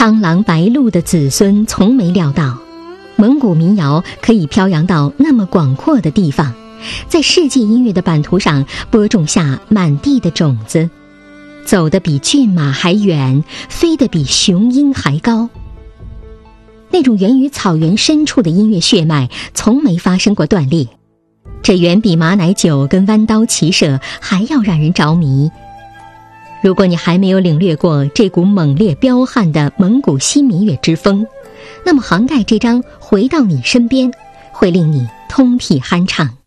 苍狼白鹿的子孙从没料到，蒙古民谣可以飘扬到那么广阔的地方，在世界音乐的版图上播种下满地的种子，走得比骏马还远，飞得比雄鹰还高。那种源于草原深处的音乐血脉从没发生过断裂，这远比马奶酒跟弯刀骑射还要让人着迷。如果你还没有领略过这股猛烈彪悍的蒙古新民乐之风，那么杭盖这张《回到你身边》会令你通体酣畅。